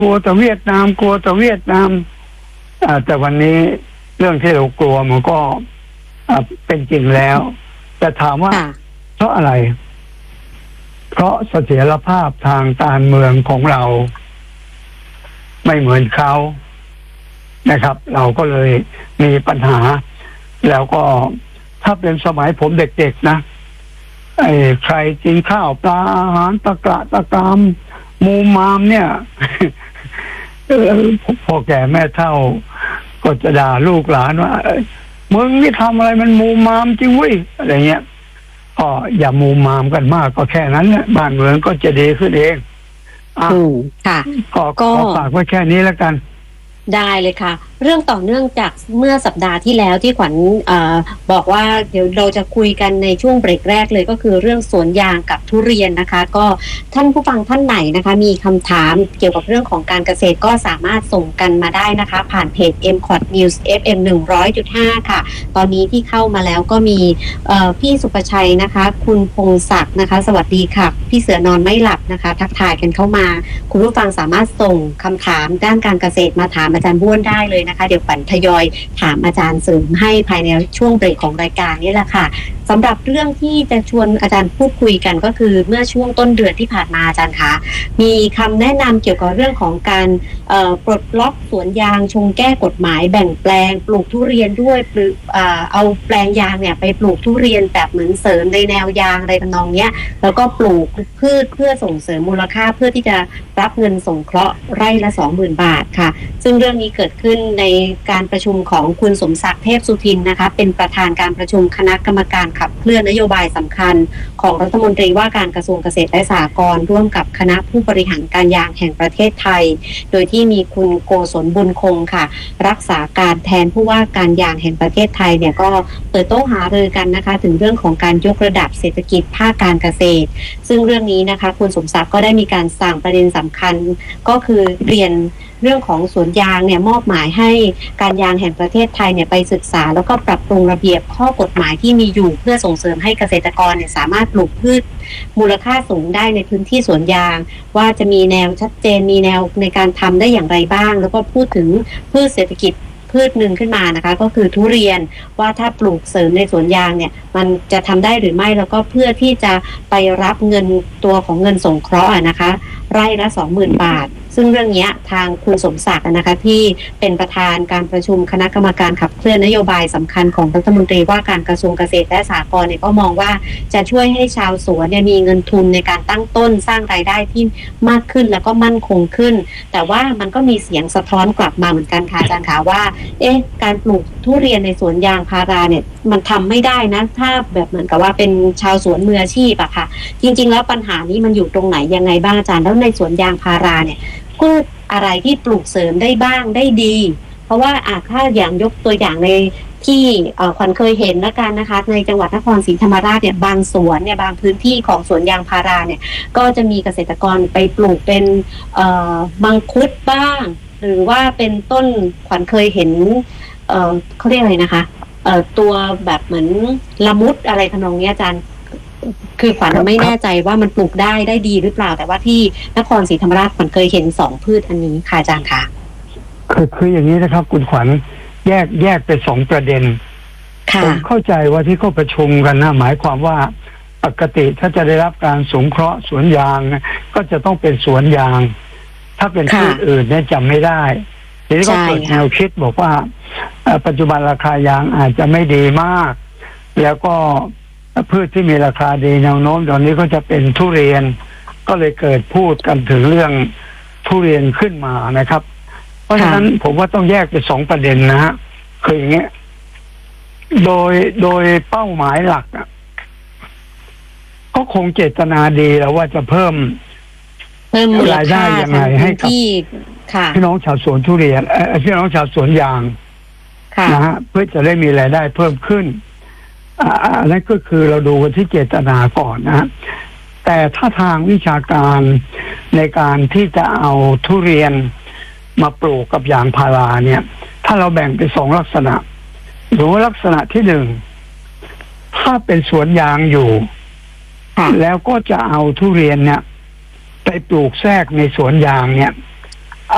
กลัวแต่เวียดนามกลัวแต่เวียดนามแต่วันนี้เรื่องที่เรากลัวมันก็เป็นจริงแล้วแต่ถามว่าเพราะอะไรเพราะเสถียรภาพทางการเมืองของเราไม่เหมือนเขานะครับเราก็เลยมีปัญหาแล้วก็ถ้าเป็นสมัยผมเด็กๆนะใครกินข้าวปลาอาหารตะกะตะกรามมูมามเนี่ย พ่อแก่แม่เฒ่าก็จะด่าลูกหลานว่ามึงนี่ทำอะไรมันมูมามจริงเว้ยอะไรเงี้ยก็อย่ามูมามกันมากก็แค่นั้นแหละบ้านเมืองก็จะดีขึ้นเองค่ะก็ฝากไว้แค่นี้แล้วกันได้เลยค่ะเรื่องต่อเนื่องจากเมื่อสัปดาห์ที่แล้วที่ขวัญบอกว่าเดี๋ยวเราจะคุยกันในช่วงเบรกแรกเลยก็คือเรื่องสวนยางกับทุเรียนนะคะก็ท่านผู้ฟังท่านไหนนะคะมีคำถามเกี่ยวกับเรื่องของการเกษตรก็สามารถส่งกันมาได้นะคะผ่านเพจ MCOT News FM 100.5 ค่ะตอนนี้ที่เข้ามาแล้วก็มีพี่สุประชัยนะคะคุณพงศักดิ์นะคะสวัสดีค่ะพี่เสือนอนไม่หลับนะคะทักทายกันเข้ามาคุณผู้ฟังสามารถส่งคำถามด้านการเกษตรมาถามอาจารย์บ้วนได้เลยนะคะเดี๋ยวฝันทยอยถามอาจารย์เสริมให้ภายในช่วงเบรกของรายการนี่แหละค่ะสำหรับเรื่องที่จะชวนอาจารย์พูดคุยกันก็คือเมื่อช่วงต้นเดือนที่ผ่านมาอาจารย์คะมีคำแนะนำเกี่ยวกับเรื่องของการปลดล็อกสวนยางชงแก้กฎหมายแบ่งแปลงปลูกทุเรียนด้วยเอาแปลงยางเนี่ยไปปลูกทุเรียนแบบเหมือนเสริมในแนวยางอะไรทำนองเนี้ยแล้วก็ปลูกพืชเพื่อส่งเสริมมูลค่าเพื่อที่จะรับเงินสงเคราะห์ไร่ละ 20,000 บาทค่ะซึ่งเรื่องนี้เกิดขึ้นในการประชุมของคุณสมศักดิ์เทพสุทินนะคะเป็นประธานการประชุมคณะกรรมการขับเคลื่อนนโยบายสำคัญของรัฐมนตรีว่าการกระทรวงเกษตรและสหกรณ์ร่วมกับคณะผู้บริหารการยางแห่งประเทศไทยโดยที่มีคุณโกศลบุญคงค่ะรักษาการแทนผู้ว่าการยางแห่งประเทศไทยเนี่ยก็เปิดโต๊ะหารือกันนะคะถึงเรื่องของการยกระดับเศรษฐกิจภาคการเกษตรซึ่งเรื่องนี้นะคะคุณสมศักดิ์ก็ได้มีการสั่งประเด็นสำคัญก็คือเรียนเรื่องของสวนยางเนี่ยมอบหมายให้การยางแห่งประเทศไทยเนี่ยไปศึกษาแล้วก็ปรับปรุงระเบียบข้อกฎหมายที่มีอยู่เพื่อส่งเสริมให้เกษตรกรเนี่ยสามารถปลูกพืชมูลค่าสูงได้ในพื้นที่สวนยางว่าจะมีแนวชัดเจนมีแนวในการทำได้อย่างไรบ้างแล้วก็พูดถึงพืชเศรษฐกิจพืชหนึ่งขึ้นมานะคะก็คือทุเรียนว่าถ้าปลูกเสริมในสวนยางเนี่ยมันจะทำได้หรือไม่แล้วก็เพื่อที่จะไปรับเงินตัวของเงินสงเคราะห์นะคะไร่ละ 20,000 บาทซึ่งเรื่องนี้ทางคุณสมศักดิ์นะคะที่เป็นประธานการประชุมคณะกรรมการขับเคลื่อนนโยบายสำคัญของรัฐมนตรีว่าการกระทรวงเกษตรและสหกรณ์เนี่ยก็มองว่าจะช่วยให้ชาวสวนเนี่ยมีเงินทุนในการตั้งต้นสร้างรายได้ที่มากขึ้นแล้วก็มั่นคงขึ้นแต่ว่ามันก็มีเสียงสะท้อนกลับมาเหมือนกันค่ะอาจารย์คะว่าการปลูกทุเรียนในสวนยางพาราเนี่ยมันทำไม่ได้นะถ้าแบบเหมือนกับว่าเป็นชาวสวนมืออาชีพอะค่ะจริงๆแล้วปัญหานี้มันอยู่ตรงไหนยังไงบ้างอาจารย์แล้วในสวนยางพาราเนี่ยพืชอะไรที่ปลูกเสริมได้บ้างได้ดีเพราะว่าถ้าอย่างยกตัวอย่างในที่ขวัญเคยเห็นแล้วกันนะคะในจังหวัดนครศรีธรรมราชเนี่ยบางสวนเนี่ยบางพื้นที่ของสวนยางพาราเนี่ยก็จะมีเกษตรกรไปปลูกเป็นมังคุดบ้างหรือว่าเป็นต้นขวัญเคยเห็นเขาเรียกอะไรนะคะตัวแบบเหมือนละมุดอะไรทำนองนี้อาจารย์คือขวัญไม่แน่ใจว่ามันปลูกได้ดีหรือเปล่าแต่ว่าที่นครศรีธรรมราชขวัญเคยเห็น2พืชอันนี้ค่ะอาจารย์คะคืออย่างนี้นะครับคุณขวัญแยกเป็น2ประเด็นผมเข้าใจว่าที่เขาประชุมกันนะหมายความว่าปกติถ้าจะได้รับการสงเคราะห์สวนยางก็จะต้องเป็นสวนยางถ้าเป็นพืชอื่นเนี่ยจำไม่ได้ทีนี้ก็เกิดแนวคิดบอกว่าปัจจุบันราคายางอาจจะไม่ดีมากแล้วก็พืชที่มีราคาดีแนวโน้มตอนนี้ก็จะเป็นทุเรียนก็เลยเกิดพูดกันถึงเรื่องทุเรียนขึ้นมานะครับเพราะฉะนั้นผมว่าต้องแยกเป็น2ประเด็นนะฮะคืออย่างเงี้ยโดยเป้าหมายหลักก็คงเจตนาดีแล้วว่าจะเพิ่มรายได้ยังไงให้กับพี่น้องชาวสวนทุเรียนพี่น้องชาวสวนยางนะฮะเพื่อจะได้มีรายได้เพิ่มขึ้นอันนั้นก็คือเราดูกันที่เจตนาก่อนนะแต่ถ้าทางวิชาการในการที่จะเอาทุเรียนมาปลูกกับยางพาราเนี่ยถ้าเราแบ่งเป็น2ลักษณะหรือว่าลักษณะที่1ถ้าเป็นสวนยางอยู่แล้วก็จะเอาทุเรียนเนี่ยไปปลูกแทรกในสวนยางเนี่ย